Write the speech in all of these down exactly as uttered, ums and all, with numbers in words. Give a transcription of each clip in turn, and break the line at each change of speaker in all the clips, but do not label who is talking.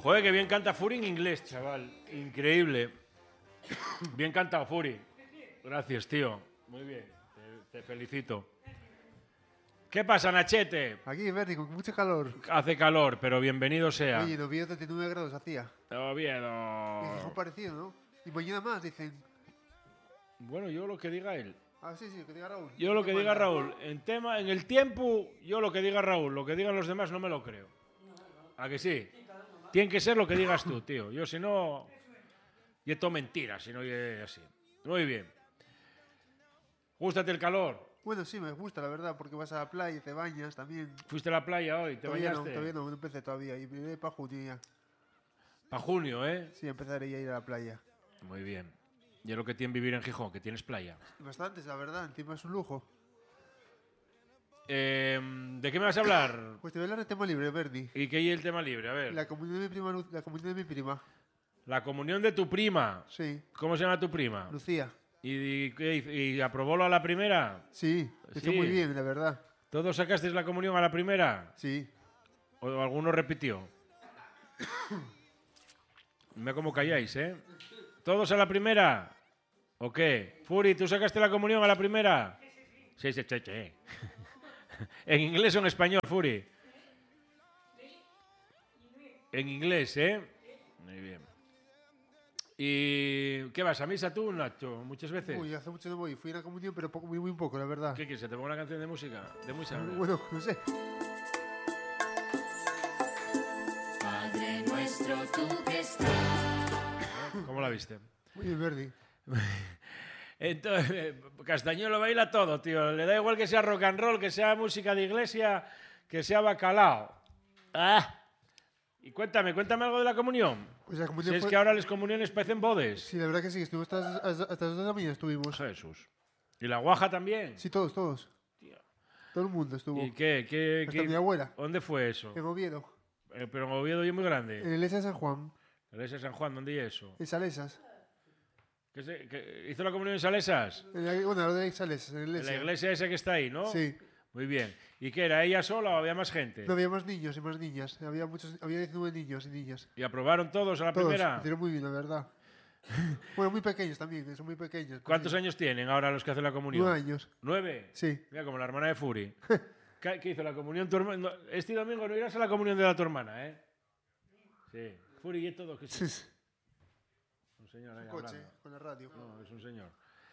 Joder, que bien canta Furi en inglés, chaval. Increíble. Bien cantado, Furi. Gracias, tío. Muy bien. Te, te felicito. ¿Qué pasa, Nachete?
Aquí, Bernie, con mucho calor.
Hace calor, pero bienvenido sea.
Oye, en Oviedo treinta y nueve grados hacía.
Oviedo.
Y Gijón parecido, ¿no? Y mañana más, dicen.
Bueno, yo lo que diga él.
Ah, sí, sí, que diga Raúl.
Yo lo que diga
manda?
Raúl. En tema, en el tiempo, yo lo que diga Raúl. Lo que digan los demás no me lo creo. ¿A que sí? Tiene que ser lo que digas tú, tío. Yo si no... Y esto mentira, si no es así. Muy bien. ¿Gústate el calor?
Bueno, sí, me gusta, la verdad, porque vas a la playa, te bañas también.
¿Fuiste a la playa hoy? ¿Te
Todavía no,
bañaste?
todavía no, no empecé todavía. Y me para junio ya.
Para junio, ¿eh?
Sí, empezaré ya a ir a la playa.
Muy bien. Y es lo que tiene vivir en Gijón, que tienes playa.
Bastantes, la verdad, encima es un lujo.
Eh, ¿De qué me vas a hablar?
Pues te voy a hablar de tema libre, Bernie.
¿Y qué hay el tema libre? A ver.
La comunión de mi prima. Lu- La comunión de mi prima.
La comunión de tu prima.
Sí,
¿Cómo se llama tu prima?
Lucía.
¿Y, y, qué hizo? ¿Y aprobólo a la primera?
Sí, lo hizo
Sí.
muy bien, la verdad.
¿Todos sacasteis la comunión a la primera?
Sí.
¿O alguno repitió? Mira cómo calláis, ¿eh? ¿Todos a la primera? ¿O qué? Furi, ¿tú sacaste la comunión a la primera? Sí, sí, sí, sí. ¿En inglés o en español, Furi? En inglés, ¿eh? Muy bien. ¿Y qué vas a misa tú, Nacho? Muchas veces.
Uy, hace mucho no voy. Fui a una comunión, pero poco, muy, muy poco, la verdad.
¿Qué quieres? ¿Te pongo una canción de música? De música.
Bueno, no sé.
Padre nuestro, tú que estás.
¿Cómo la viste?
Muy bien, Bernie.
Entonces, Castañuelo baila todo, tío. Le da igual que sea rock and roll, que sea música de iglesia, que sea bacalao. Ah. Y cuéntame, cuéntame algo de la comunión.
Pues la
Si
comunión
es
fue...
que ahora las comuniones parecen bodes.
Sí, la verdad que sí, estuvimos hasta, hasta, hasta las dos de la mañana estuvimos.
Jesús. ¿Y la guaja también?
Sí, todos, todos. Todo el mundo estuvo.
¿Y qué? ¿Qué,
Hasta
qué-
mi abuela,
¿Dónde fue eso?
en Oviedo,
Eh, pero en Oviedo es muy grande.
en la iglesia de San Juan,
La iglesia de San Juan, ¿dónde es eso?
en Salesas.
¿Qué se- qué- ¿Hizo la comunión en Salesas?
En la, bueno, lo de Salesas, en la
En
iglesia.
la iglesia esa que está ahí, ¿no?
Sí.
Muy bien. ¿Y qué era? ¿Ella sola o había más gente?
No había más niños y más niñas. Había muchos, había diecinueve niños y niñas.
¿Y aprobaron todos a la
Todos.
primera?
Hicieron muy bien, la verdad. Bueno, muy pequeños también, son muy pequeños. pues
¿Cuántos
sí.
años tienen ahora los que hacen la comunión?
Nueve años.
¿Nueve?
Sí.
Mira, como la hermana de Furi. ¿Qué, qué hizo la comunión tu hermana? No, este domingo no irás a la comunión de la tu hermana, ¿eh? Sí. Furi y todo. Que sí.
Sí.
Un señor ahí
Un coche,
hablando.
con la radio.
No, es un señor.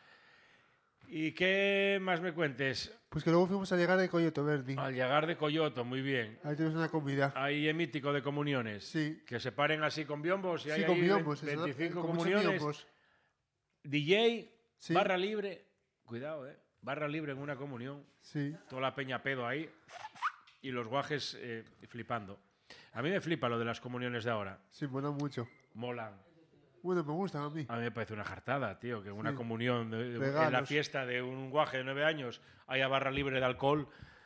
¿Y qué más me cuentes?
Pues que luego fuimos a llegar de Coyoto, Bernie.
Al llegar de Coyoto, muy bien.
Ahí tenemos una comida.
Ahí es mítico de comuniones.
Sí.
Que se paren así con biombos y hay
Sí, con
ahí
biombos.
ve-
eso,
veinticinco
con muchos
comuniones.
biombos.
D J,
Sí.
barra libre. Cuidado, ¿eh? Barra libre en una comunión.
Sí.
Toda la peña pedo ahí. Y los guajes eh, flipando. A mí me flipa lo de las comuniones de ahora.
Sí, mola mucho.
Molan.
Bueno, me gustan a mí.
A mí me parece una jartada, tío, que una
Sí.
comunión de- de- en la
Regalos.
fiesta de un guaje de nueve años haya barra libre de alcohol.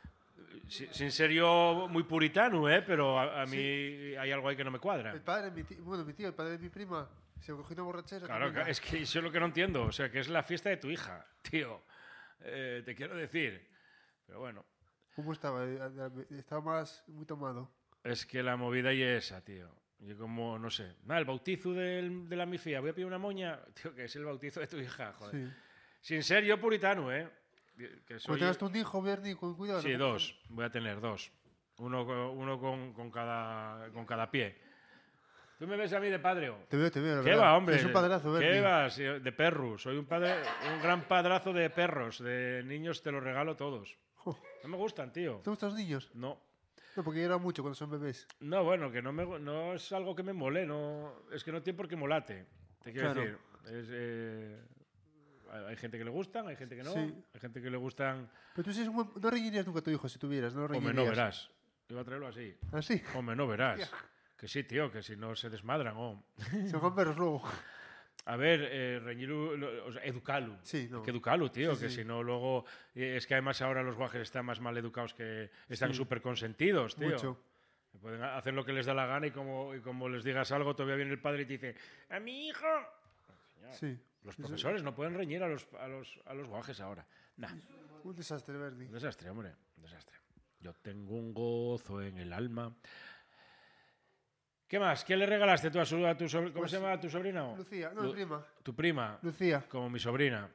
Si- Sin ser yo muy puritano, ¿eh? Pero a, a mí hay algo ahí que no me cuadra.
El padre, mi tío, bueno, mi tío, el padre de mi prima, se cogió una borrachera.
Claro,
tremenda.
es que eso es lo que no entiendo. O sea, que es la fiesta de tu hija, tío. Eh, te quiero decir. Pero bueno,
¿Cómo estaba? Eh, Estaba más muy tomado.
es que la movida y esa, tío. Yo como, no sé. Nada, el bautizo del- de la mi fía. Voy a pedir una moña. Tío, que es el bautizo de tu hija, joder.
Sí.
Sin ser yo puritano, ¿eh? Que soy-
Cuando tengas tú un hijo, Bernie, con cuidado.
Sí,
¿no?
dos. Voy a tener dos. Uno, co- uno con, con cada, con cada pie. ¿Tú me ves a mí de padre? o?
Te veo, te veo. la
¿Qué
verdad.
va, hombre?
Es un padrazo, Bernie.
¿Qué va? Sí, de perros. Soy un, padre, un gran padrazo de perros. De niños te los regalo todos.
Jo,
No me gustan, tío.
¿te gustan los niños?
No.
No, porque lloran mucho cuando son bebés.
No, bueno, que no, me, no es algo que me mole. No, es que no tiene por qué molate. Te quiero
Claro.
decir. Es, eh, hay hay gente que le gustan, hay gente que no.
Sí.
Hay gente que le gustan...
Pero tú sí eres un buen... no reñirías nunca a tu hijo si tuvieras, no
Hombre,
reñirías.
no verás. Iba a traerlo así.
¿Ah, sí?
Hombre, no verás.
Hostia.
Que sí, tío, que si no se desmadran. Oh.
Se van perros luego.
A ver, eh, reñiru, lo- o sea, educalo.
Sí, no.
Hay que educalo, tío,
Sí,
que
sí.
si no luego... eh, Es que además ahora los guajes están más mal educados que... Están
Sí.
súper consentidos, tío.
Mucho.
Pueden hacer lo que les da la gana y como, y como les digas algo, todavía viene el padre y te dice ¡a mi hijo! Señor,
Sí.
los
Eso-
profesores no pueden reñir a los, a los, a los guajes ahora. Nah,
Un desastre, Bernie.
un desastre, hombre, un desastre. Yo tengo un gozo en el alma. ¿Qué más? ¿Qué le regalaste tú a, su, a tu sobrina? ¿Cómo pues, se llama tu sobrina?
Lucía, no,
Lu
prima.
Tu prima.
Lucía.
Como mi sobrina.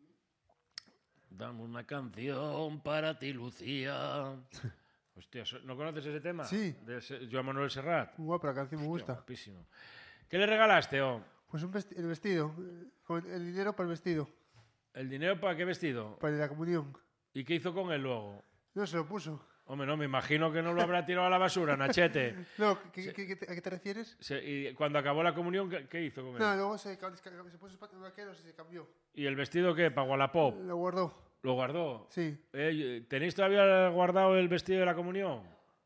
Dame una canción para ti, Lucía. Hostia, ¿no conoces ese tema?
Sí.
De Joan Manuel Serrat.
Muy guapa, la canción me gusta.
Hostia, guapísimo. ¿Qué le regalaste, oh?
Pues un vesti el vestido. Con el dinero para el vestido.
¿El dinero para qué vestido?
Para la comunión.
¿Y qué hizo con él luego?
No, se lo puso.
Hombre, no, me imagino que no lo habrá tirado a la basura, Nachete.
No, ¿qué, se, qué, qué, ¿a qué te refieres?
Se, ¿Y cuando acabó la comunión, qué, qué hizo con él?
No, luego se, se, se puso vaqueros y se cambió.
¿Y el vestido qué? ¿Para Wallapop?
Lo guardó.
¿Lo guardó?
Sí.
Eh, ¿Tenéis todavía guardado el vestido de la comunión?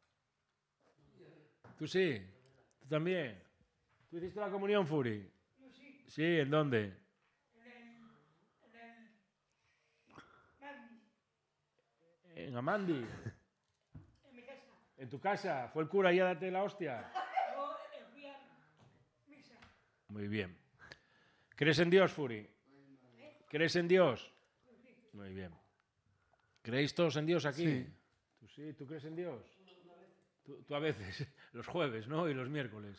¿Tú sí? ¿Tú también? ¿Tú hiciste la comunión, Furi?
Yo sí.
Sí, ¿en dónde?
En el... En el... Mandi.
¿En Amandi?
En mi casa.
¿En tu casa? ¿Fue el cura y a darte la hostia?
Yo fui a misa.
Muy bien. ¿Crees en Dios, Furi? ¿Crees en Dios? Muy bien. ¿Creéis todos en Dios aquí?
Sí.
¿Tú sí? ¿Tú crees en Dios? Tú, tú a veces, los jueves, ¿no? Y los miércoles.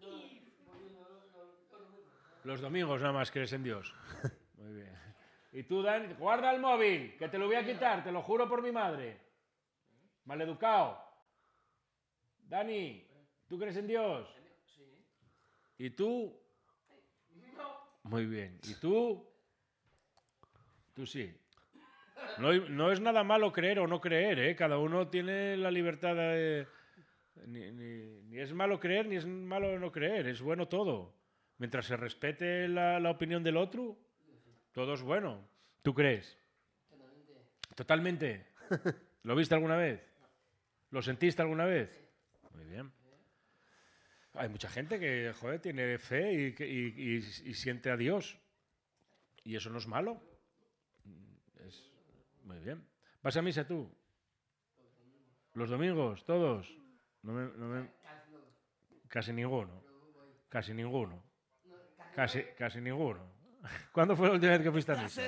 Los domingos nada más crees en Dios. Muy bien. Y tú, Dan, guarda el móvil, que te lo voy a quitar, te lo juro por mi madre. Maleducado. Dani, ¿tú crees en Dios? Sí. ¿Y tú? No. Muy bien. ¿Y tú? Tú sí. No, no es nada malo creer o no creer, ¿eh? Cada uno tiene la libertad de... Ni, ni, ni es malo creer ni es malo no creer, es bueno todo. Mientras se respete la, la opinión del otro, todo es bueno. ¿Tú crees? Totalmente. ¿Totalmente? ¿Lo viste alguna vez? ¿Lo sentiste alguna vez? Muy bien. Hay mucha gente que, joder, tiene fe y, y, y, y siente a Dios. Y eso no es malo. Es... Muy bien. ¿Vas a misa tú? ¿Los domingos? ¿Todos? No me, no me... Casi ninguno. Casi ninguno. Casi, casi ninguno. ¿Cuándo fue la última vez que fuiste a misa?